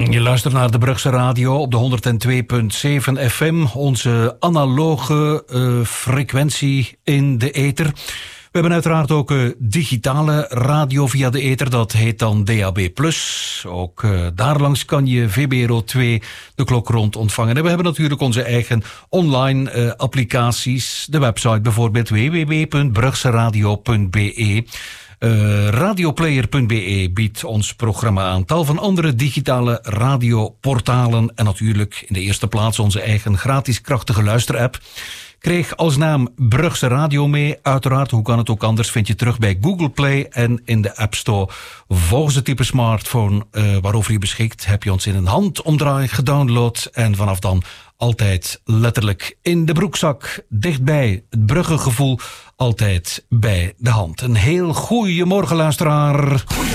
Je luistert naar de Brugse Radio op de 102.7 FM. Onze analoge frequentie in de ether. We hebben uiteraard ook digitale radio via de ether. Dat heet dan DAB+. Ook daarlangs kan je VBRO 2 de klok rond ontvangen. En we hebben natuurlijk onze eigen online applicaties. De website bijvoorbeeld www.brugseradio.be. Radioplayer.be biedt ons programma aan. Tal van andere digitale radioportalen. En natuurlijk in de eerste plaats onze eigen gratis krachtige luisterapp. Kreeg als naam Brugse Radio mee. Uiteraard, hoe kan het ook anders, vind je terug bij Google Play en in de App Store. Volgens het type smartphone waarover je beschikt, heb je ons in een handomdraai gedownload. En vanaf dan altijd letterlijk in de broekzak. Dichtbij het Bruggegevoel, altijd bij de hand. Een heel goeiemorgen, luisteraar.